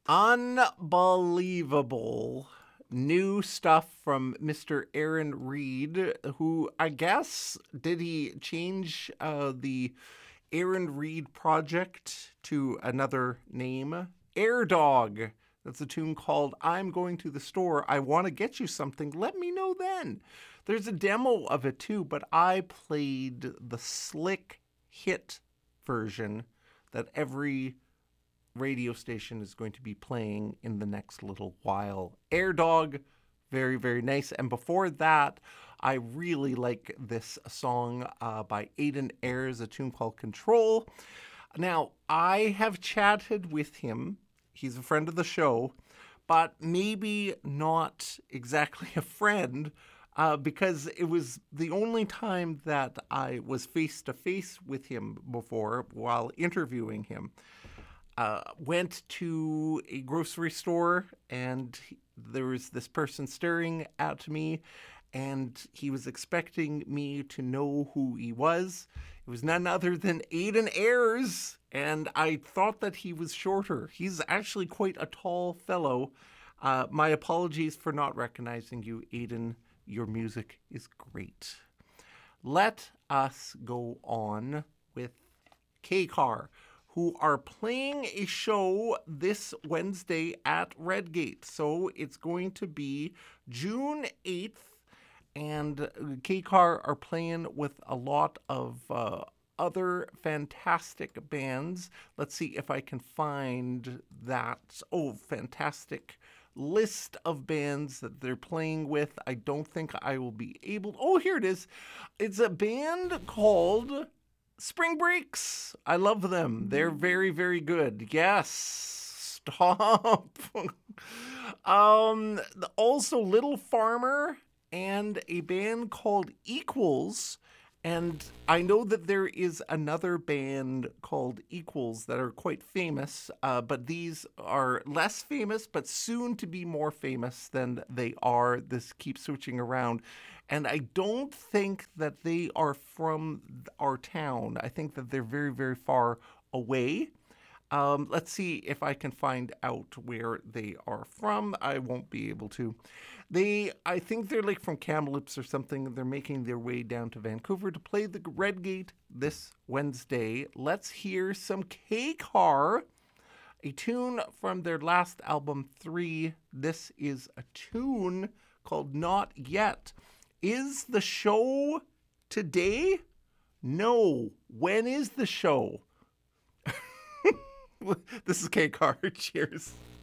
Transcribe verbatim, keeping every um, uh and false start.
Unbelievable new stuff from Mister Aaron Reed, who I guess did he change uh, the Aaron Reed Project to another name? Air Dog. That's a tune called I'm Going to the Store. I Want to Get You Something. Let me know then. There's a demo of it too, but I played the slick hit version that every radio station is going to be playing in the next little while. Air Dog, very, very nice. And before that, I really like this song uh, by Aiden Ayres, a tune called Control. Now, I have chatted with him. He's a friend of the show, but maybe not exactly a friend uh, because it was the only time that I was face to face with him before while interviewing him. Uh, went to a grocery store and there was this person staring at me and he was expecting me to know who he was. It was none other than Aiden Ayres, and I thought that he was shorter. He's actually quite a tall fellow. Uh, my apologies for not recognizing you, Aiden. Your music is great. Let us go on with K-Car, who are playing a show this Wednesday at Redgate. So it's going to be June eighth, and K-Car are playing with a lot of uh, other fantastic bands. Let's see if I can find that. Oh, fantastic list of bands that they're playing with. I don't think I will be able. Oh, here it is. It's a band called Spring Breaks. I love them. They're very, very good. Yes. Stop. um, also, Little Farmer and a band called Equals. And I know that there is another band called Equals that are quite famous, uh, but these are less famous, but soon to be more famous than they are. This keeps switching around. And I don't think that they are from our town. I think that they're very, very far away. Um, let's see if I can find out where they are from. I won't be able to. They, I think they're like from Kamloops or something. They're making their way down to Vancouver to play the Redgate this Wednesday. Let's hear some K-Car, a tune from their last album, Three. This is a tune called Not Yet. Is the show today? No. When is the show? This is K-Car. Cheers.